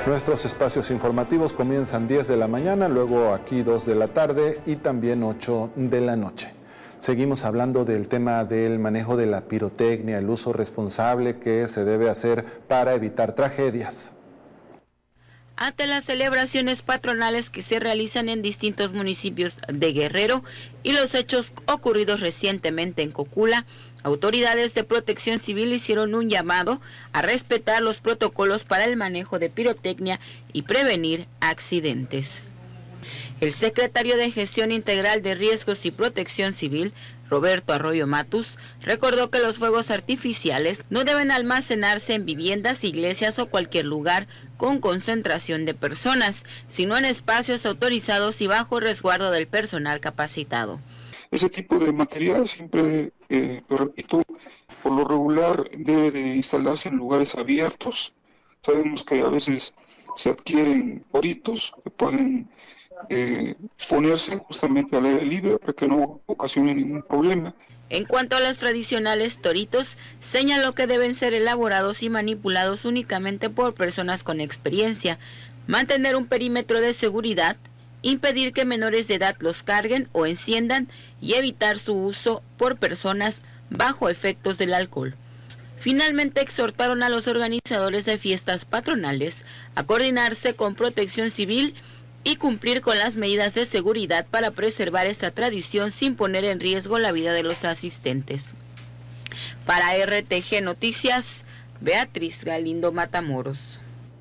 Nuestros espacios informativos comienzan 10 de la mañana, luego aquí 2 de la tarde y también 8 de la noche. Seguimos hablando del tema del manejo de la pirotecnia, el uso responsable que se debe hacer para evitar tragedias. Ante las celebraciones patronales que se realizan en distintos municipios de Guerrero y los hechos ocurridos recientemente en Cocula, autoridades de Protección Civil hicieron un llamado a respetar los protocolos para el manejo de pirotecnia y prevenir accidentes. El secretario de Gestión Integral de Riesgos y Protección Civil, Roberto Arroyo Matus, recordó que los fuegos artificiales no deben almacenarse en viviendas, iglesias o cualquier lugar con concentración de personas, sino en espacios autorizados y bajo resguardo del personal capacitado. Ese tipo de material siempre, lo repito, por lo regular debe de instalarse en lugares abiertos. Sabemos que a veces se adquieren toritos que pueden ponerse justamente al aire libre para que no ocasione ningún problema. En cuanto a los tradicionales toritos, señaló que deben ser elaborados y manipulados únicamente por personas con experiencia, mantener un perímetro de seguridad, impedir que menores de edad los carguen o enciendan y evitar su uso por personas bajo efectos del alcohol. Finalmente exhortaron a los organizadores de fiestas patronales a coordinarse con Protección Civil y cumplir con las medidas de seguridad para preservar esta tradición sin poner en riesgo la vida de los asistentes. Para RTG Noticias, Beatriz Galindo Matamoros.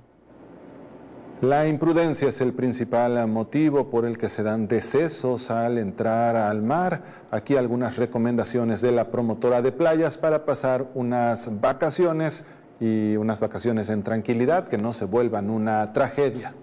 La imprudencia es el principal motivo por el que se dan decesos al entrar al mar. Aquí algunas recomendaciones de la promotora de playas para pasar unas vacaciones en tranquilidad, que no se vuelvan una tragedia.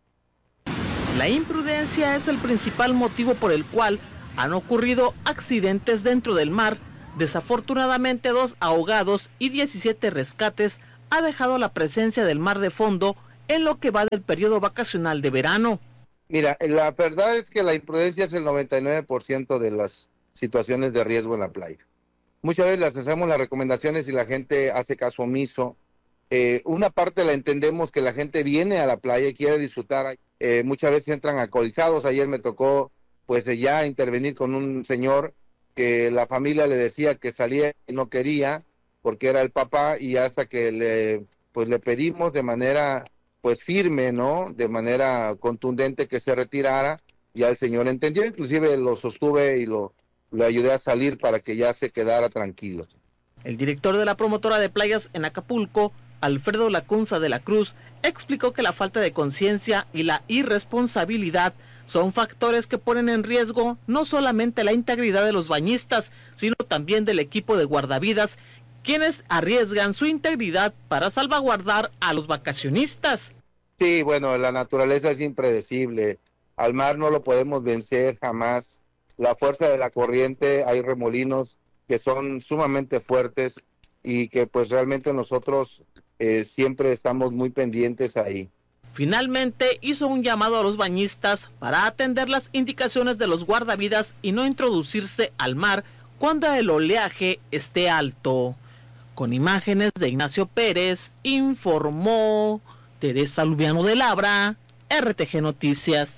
La imprudencia es el principal motivo por el cual han ocurrido accidentes dentro del mar. Desafortunadamente, 2 ahogados y 17 rescates ha dejado la presencia del mar de fondo en lo que va del periodo vacacional de verano. Mira, la verdad es que la imprudencia es el 99% de las situaciones de riesgo en la playa. Muchas veces les hacemos las recomendaciones y la gente hace caso omiso. Una parte la entendemos, que la gente viene a la playa y quiere disfrutar. Muchas veces entran alcoholizados. Ayer me tocó pues ya intervenir con un señor que la familia le decía que salía y no quería porque era el papá, y hasta que le pedimos de manera pues firme, ¿no? De manera contundente que se retirara, ya el señor entendió, inclusive lo sostuve y lo ayudé a salir para que ya se quedara tranquilo. El director de la promotora de playas en Acapulco, Alfredo Lacunza de la Cruz, explicó que la falta de conciencia y la irresponsabilidad son factores que ponen en riesgo no solamente la integridad de los bañistas, sino también del equipo de guardavidas, quienes arriesgan su integridad para salvaguardar a los vacacionistas. Sí, bueno, la naturaleza es impredecible. Al mar no lo podemos vencer jamás. La fuerza de la corriente, hay remolinos que son sumamente fuertes y que pues realmente nosotros siempre estamos muy pendientes ahí. Finalmente hizo un llamado a los bañistas para atender las indicaciones de los guardavidas y no introducirse al mar cuando el oleaje esté alto. Con imágenes de Ignacio Pérez, informó Teresa Lubiano de Labra, RTG Noticias.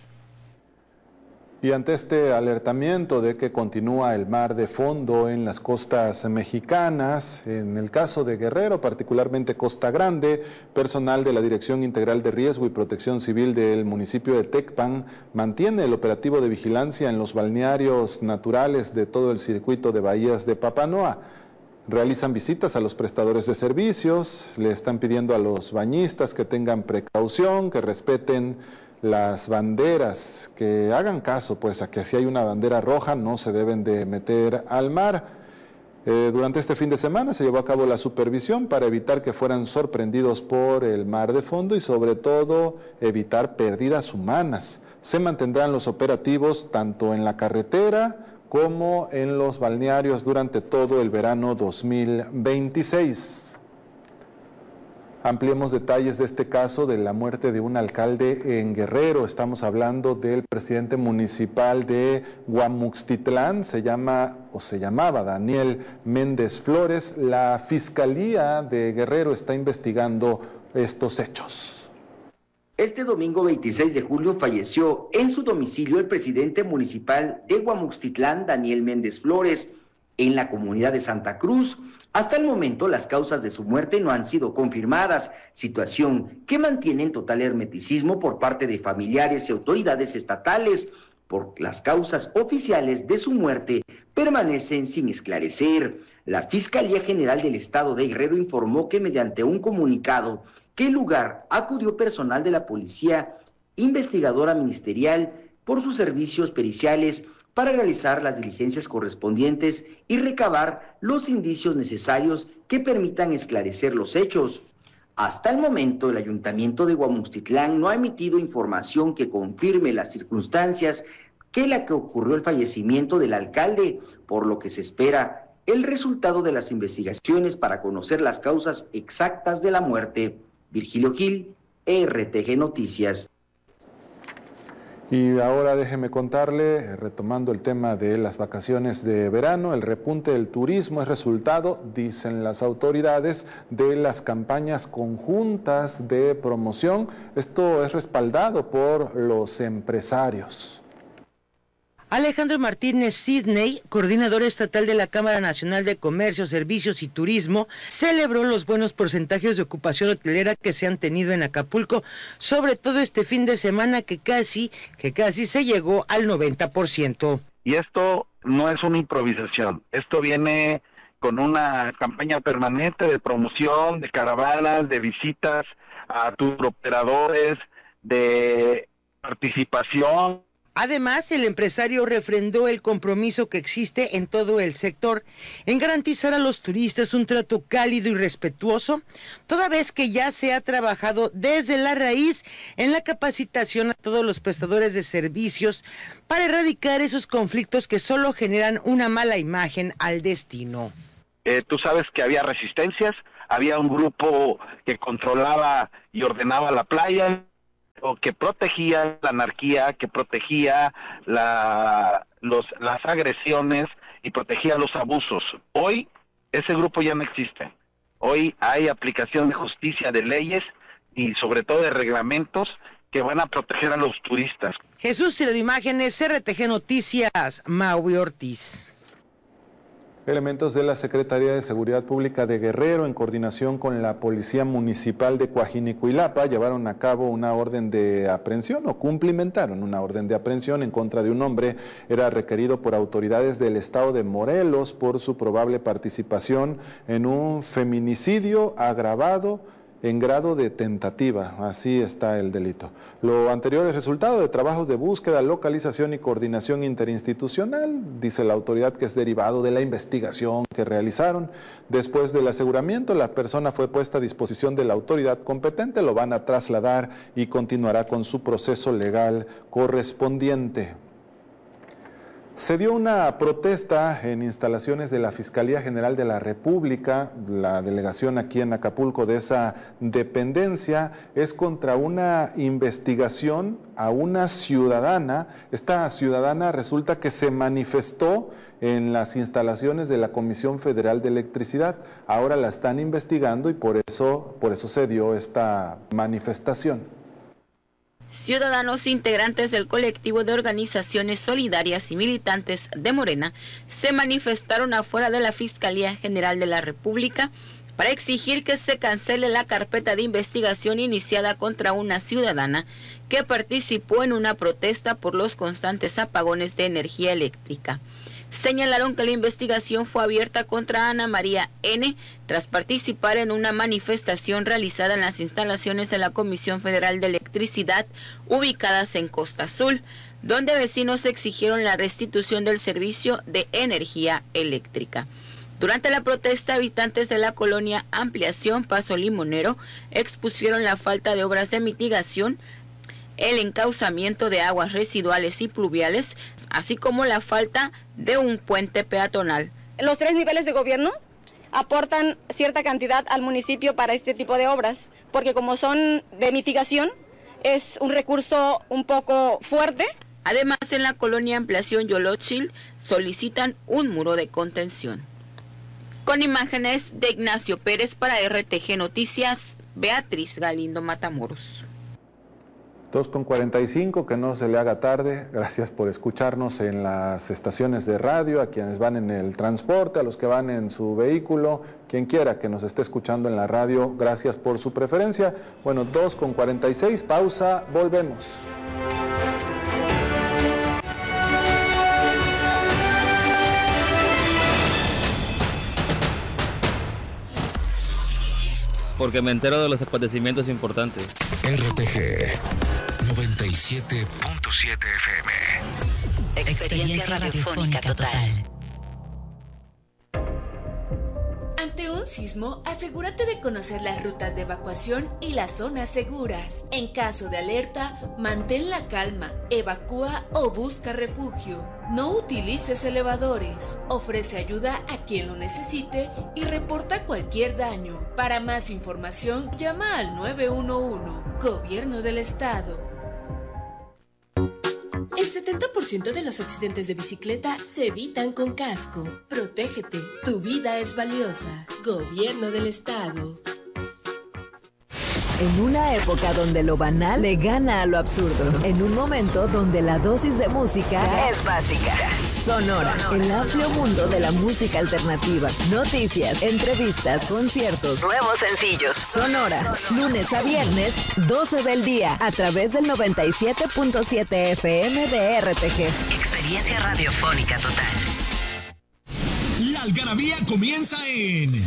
Y ante este alertamiento de que continúa el mar de fondo en las costas mexicanas, en el caso de Guerrero, particularmente Costa Grande, personal de la Dirección Integral de Riesgo y Protección Civil del municipio de Tecpan mantiene el operativo de vigilancia en los balnearios naturales de todo el circuito de bahías de Papanoa. Realizan visitas a los prestadores de servicios, le están pidiendo a los bañistas que tengan precaución, que respeten las banderas, que hagan caso pues a que si hay una bandera roja no se deben de meter al mar. Durante este fin de semana se llevó a cabo la supervisión para evitar que fueran sorprendidos por el mar de fondo y sobre todo evitar pérdidas humanas. Se mantendrán los operativos tanto en la carretera como en los balnearios durante todo el verano 2026. Ampliemos detalles de este caso de la muerte de un alcalde en Guerrero. Estamos hablando del presidente municipal de Guamuxtitlán, se llamaba Daniel Méndez Flores. La Fiscalía de Guerrero está investigando estos hechos. Este domingo 26 de julio falleció en su domicilio el presidente municipal de Guamuxtitlán, Daniel Méndez Flores, en la comunidad de Santa Cruz. Hasta el momento las causas de su muerte no han sido confirmadas, situación que mantiene en total hermeticismo por parte de familiares y autoridades estatales. Por las causas oficiales de su muerte permanecen sin esclarecer. La Fiscalía General del Estado de Guerrero informó que mediante un comunicado que el lugar acudió personal de la Policía Investigadora Ministerial por sus servicios periciales para realizar las diligencias correspondientes y recabar los indicios necesarios que permitan esclarecer los hechos. Hasta el momento, el Ayuntamiento de Guamuxtitlán no ha emitido información que confirme las circunstancias que ocurrió el fallecimiento del alcalde, por lo que se espera el resultado de las investigaciones para conocer las causas exactas de la muerte. Virgilio Gil, RTG Noticias. Y ahora déjeme contarle, retomando el tema de las vacaciones de verano, el repunte del turismo es resultado, dicen las autoridades, de las campañas conjuntas de promoción. Esto es respaldado por los empresarios. Alejandro Martínez Sidney, coordinador estatal de la Cámara Nacional de Comercio, Servicios y Turismo, celebró los buenos porcentajes de ocupación hotelera que se han tenido en Acapulco, sobre todo este fin de semana que casi se llegó al 90%. Y esto no es una improvisación, esto viene con una campaña permanente de promoción, de caravanas, de visitas a turoperadores, de participación. Además, el empresario refrendó el compromiso que existe en todo el sector en garantizar a los turistas un trato cálido y respetuoso, toda vez que ya se ha trabajado desde la raíz en la capacitación a todos los prestadores de servicios para erradicar esos conflictos que solo generan una mala imagen al destino. Tú sabes que había resistencias, había un grupo que controlaba y ordenaba la playa, o que protegía la anarquía, que protegía las agresiones y protegía los abusos. Hoy ese grupo ya no existe. Hoy hay aplicación de justicia, de leyes y sobre todo de reglamentos que van a proteger a los turistas. Jesús Tiro de Imágenes, RTG Noticias, Maui Ortiz. Elementos de la Secretaría de Seguridad Pública de Guerrero, en coordinación con la Policía Municipal de Coajinicuilapa, llevaron a cabo una orden de aprehensión o cumplimentaron una orden de aprehensión en contra de un hombre. Era requerido por autoridades del estado de Morelos por su probable participación en un feminicidio agravado en grado de tentativa. Así está el delito. Lo anterior es resultado de trabajos de búsqueda, localización y coordinación interinstitucional, dice la autoridad, que es derivado de la investigación que realizaron. Después del aseguramiento, la persona fue puesta a disposición de la autoridad competente, lo van a trasladar y continuará con su proceso legal correspondiente. Se dio una protesta en instalaciones de la Fiscalía General de la República. La delegación aquí en Acapulco de esa dependencia es contra una investigación a una ciudadana. Esta ciudadana resulta que se manifestó en las instalaciones de la Comisión Federal de Electricidad. Ahora la están investigando y por eso se dio esta manifestación. Ciudadanos integrantes del colectivo de organizaciones solidarias y militantes de Morena se manifestaron afuera de la Fiscalía General de la República para exigir que se cancele la carpeta de investigación iniciada contra una ciudadana que participó en una protesta por los constantes apagones de energía eléctrica. Señalaron que la investigación fue abierta contra Ana María N. tras participar en una manifestación realizada en las instalaciones de la Comisión Federal de Electricidad ubicadas en Costa Azul, donde vecinos exigieron la restitución del servicio de energía eléctrica. Durante la protesta, habitantes de la colonia Ampliación Paso Limonero expusieron la falta de obras de mitigación, el encauzamiento de aguas residuales y pluviales, así como la falta de un puente peatonal. Los 3 niveles de gobierno aportan cierta cantidad al municipio para este tipo de obras, porque como son de mitigación, es un recurso un poco fuerte. Además, en la colonia Ampliación Yolochil solicitan un muro de contención. Con imágenes de Ignacio Pérez para RTG Noticias, Beatriz Galindo Matamoros. 2:45, que no se le haga tarde. Gracias por escucharnos en las estaciones de radio, a quienes van en el transporte, a los que van en su vehículo, quien quiera que nos esté escuchando en la radio, gracias por su preferencia. Bueno, 2:46, pausa, volvemos. Porque me entero de los acontecimientos importantes. RTG 97.7 FM. Experiencia radiofónica total. Ante un sismo, asegúrate de conocer las rutas de evacuación y las zonas seguras. En caso de alerta, mantén la calma, evacúa o busca refugio. No utilices elevadores. Ofrece ayuda a quien lo necesite y reporta cualquier daño. Para más información, llama al 911, Gobierno del Estado. El 70% de los accidentes de bicicleta se evitan con casco. Protégete, tu vida es valiosa. Gobierno del Estado. En una época donde lo banal le gana a lo absurdo. En un momento donde la dosis de música es básica. Sonora, el amplio mundo de la música alternativa. Noticias, entrevistas, conciertos, nuevos sencillos. Sonora, lunes a viernes, 12 del día, a través del 97.7 FM de RTG. Experiencia radiofónica total. La algarabía comienza en